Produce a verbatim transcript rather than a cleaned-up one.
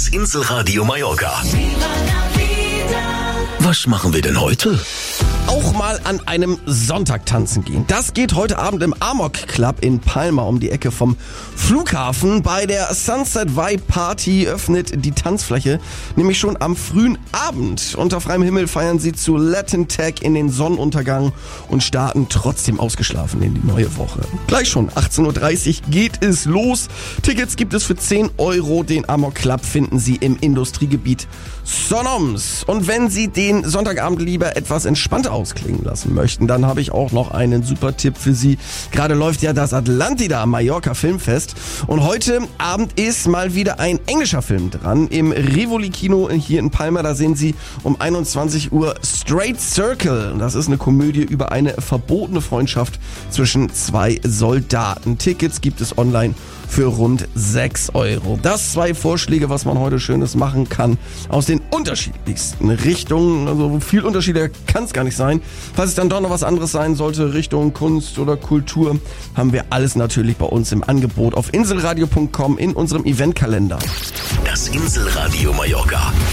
Inselradio Mallorca. Was machen wir denn heute? Auch mal an einem Sonntag tanzen gehen. Das geht heute Abend im Amok Club in Palma um die Ecke vom Flughafen. Bei der Sunset Vibe Party öffnet die Tanzfläche nämlich schon am frühen Abend. Unter freiem Himmel feiern sie zu Latin Tech in den Sonnenuntergang und starten trotzdem ausgeschlafen in die neue Woche. Gleich schon achtzehn Uhr dreißig geht es los. Tickets gibt es für zehn Euro. Den Amok Club finden Sie im Industriegebiet Sonoms. Und wenn Sie den Sonntagabend lieber etwas entspannter ausklingen lassen möchten, dann habe ich auch noch einen super Tipp für Sie. Gerade läuft ja das Atlantida Mallorca Filmfest und heute Abend ist mal wieder ein englischer Film dran. Im Rivoli Kino hier in Palma, da sehen Sie um einundzwanzig Uhr Straight Circle. Das ist eine Komödie über eine verbotene Freundschaft zwischen zwei Soldaten. Tickets gibt es online für rund sechs Euro. Das zwei Vorschläge, was man heute Schönes machen kann, aus den unterschiedlichsten Richtungen. Also viel Unterschiede kann es gar nicht sein. Falls es dann doch noch was anderes sein sollte, Richtung Kunst oder Kultur, haben wir alles natürlich bei uns im Angebot auf inselradio punkt com in unserem Eventkalender. Das Inselradio Mallorca.